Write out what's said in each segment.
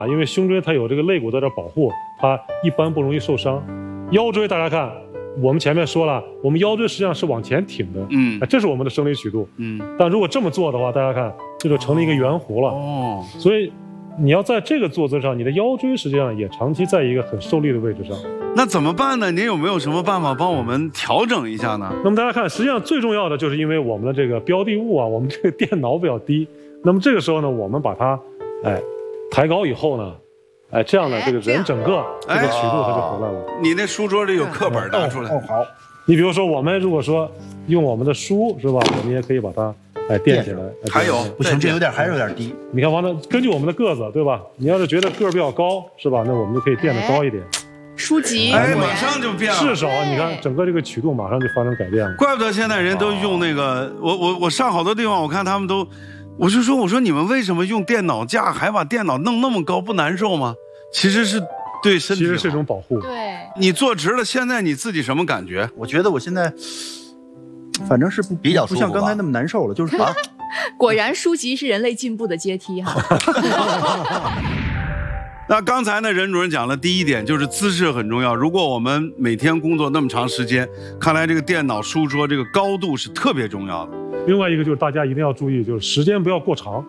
啊，因为胸椎它有这个肋骨在这保护，它一般不容易受伤。腰椎大家看，我们前面说了，我们腰椎实际上是往前挺的，这是我们的生理曲度，但如果这么做的话，大家看这就成了一个圆弧了，所以你要在这个坐姿上，你的腰椎实际上也长期在一个很受力的位置上。 那怎么办呢？您有没有什么办法帮我们调整一下呢？ 那么大家看，实际上最重要的就是因为我们的这个标的物啊，我们这个电脑比较低，那么这个时候呢，我们把它，抬高以后呢，这样呢，这个人整个这个曲度它就回来了。 你那书桌里有课本拿出来。 好。你比如说，我们如果说用我们的书是吧，我们也可以把它垫起来。 还有不行，这还是有点低。 你看，完了，根据我们的个子对吧？你要是觉得个儿比较高是吧，那我们就可以垫得高一点。 书籍马上就变了。 至少你看整个这个曲度马上就发生改变了。 怪不得现在人都用那个，我上好多地方，我看他们都，我说你们为什么用电脑架还把电脑弄那么高，不难受吗？其实是对身体， 其实是一种保护。 对， 你坐直了，现在你自己什么感觉？ 我觉得我现在反正是比较舒服， 不像刚才那么难受了，就是啊。 果然书籍是人类进步的阶梯哈。 那刚才呢，任主任讲了第一点，就是姿势很重要。如果我们每天工作那么长时间，看来这个电脑书桌这个高度是特别重要的。 另外一个就是大家一定要注意，就是时间不要过长。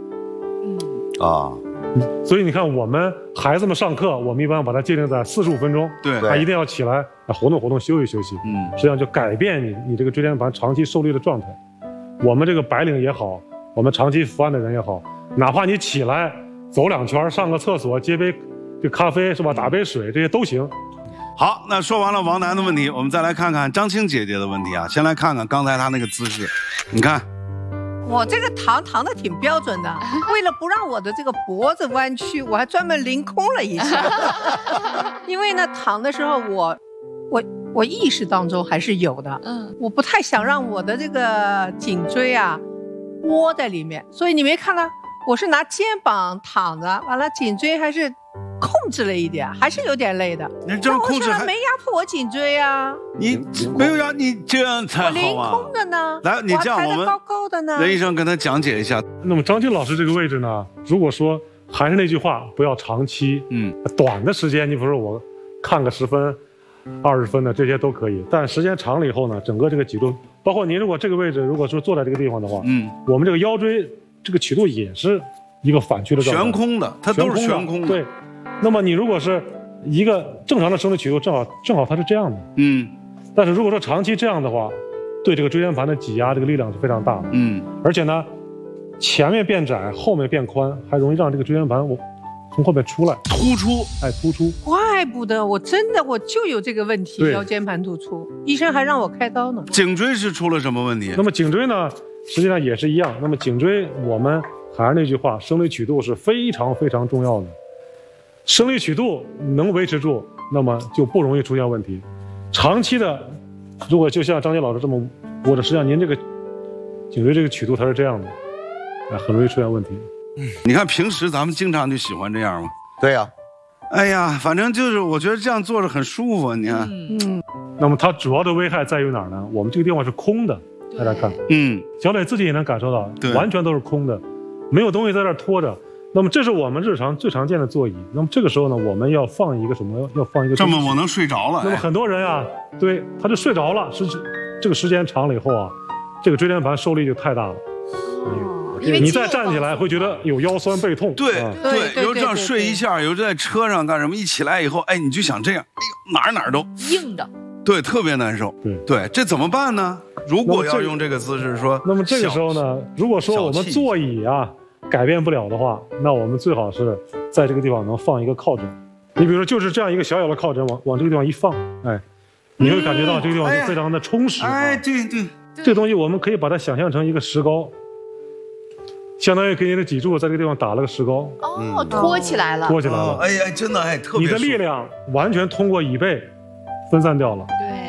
所以你看，我们孩子们上课，我们一般把它界定在45分钟， 对， 他一定要起来活动活动，休息休息。实际上就改变你这个椎间盘长期受力的状态。我们这个白领也好，我们长期伏案的人也好，哪怕你起来走2圈，上个厕所，接杯这咖啡是吧，打杯水，这些都行。 好，那说完了王楠的问题，我们再来看看张青姐姐的问题啊。先来看看刚才她那个姿势，你看。 我这个躺的挺标准的，为了不让我的这个脖子弯曲，我还专门凌空了一下。因为呢，躺的时候我意识当中还是有的，我不太想让我的这个颈椎啊窝在里面，所以你没看到我是拿肩膀躺着，完了颈椎还是控制了一点，还是有点累的。 你这么控制没压迫我颈椎啊？ 你没有你这样才好啊！ 凌空的呢。 来，你这样我们高高的呢。 任医生跟他讲解一下。 那么张青老师这个位置呢，如果说还是那句话，不要长期，短的时间，你比如说我看个10分、20分的这些都可以，但时间长了以后呢，整个这个脊柱，包括您如果这个位置如果说坐在这个地方的话，我们这个腰椎这个曲度也是一个反曲的状态， 悬空的，它都是悬空的。 对。那么你如果是一个正常的生理曲度，正好它是这样的，但是如果说长期这样的话，对这个椎间盘的挤压这个力量是非常大的，而且呢，前面变窄，后面变宽，还容易让这个椎间盘从后面出来，突出。 怪不得我就有这个问题，腰间盘突出，医生还让我开刀呢。 颈椎是出了什么问题？ 那么颈椎呢，实际上也是一样。那么颈椎我们还是那句话，生理曲度是非常非常重要的。生理曲度能维持住，那么就不容易出现问题。长期的，如果就像张杰老师这么握着，实际上您这个颈椎这个曲度它是这样的，很容易出现问题。 你看平时咱们经常就喜欢这样嘛。 对呀。 哎呀，反正就是我觉得这样坐着很舒服，你看。 那么它主要的危害在于哪儿呢？我们这个地方是空的，大家看，小磊自己也能感受到，完全都是空的，没有东西在这儿拖着。那么这是我们日常最常见的座椅。那么这个时候呢，我们要放一个什么？要放一个。 这么我能睡着了。 那么很多人啊，对，他就睡着了，这个时间长了以后啊，这个椎间盘受力就太大了。你再站起来会觉得有腰酸背痛。 对，有这样睡一下，有在车上干什么，一起来以后，你就想这样，哪儿都硬的。 对，特别难受。对，这怎么办呢？如果要用这个姿势说， 那么这个时候呢，如果说我们座椅啊改变不了的话，那我们最好是在这个地方能放一个靠枕。你比如说就是这样一个小小的靠枕，往这个地方一放，你会感觉到这个地方就非常的充实。 对， 这个东西我们可以把它想象成一个石膏，相当于给你的脊柱在这个地方打了个石膏。 托起来了。 真的特别。 你的力量完全通过椅背分散掉了。 对。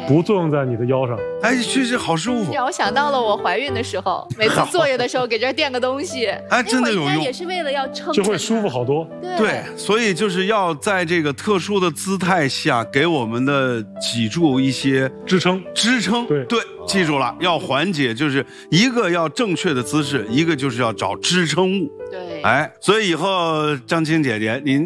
不作用在你的腰上。 哎，确实好舒服。 让我想到了我怀孕的时候，每次坐着的时候给这儿垫个东西， 哎，真的有用， 因为我应该也是为了要撑， 就会舒服好多。 对，所以就是要在这个特殊的姿态下，给我们的脊柱一些支撑。 对，记住了，要缓解，就是一个要正确的姿势，一个就是要找支撑物。 对， 哎，所以以后张青姐姐您。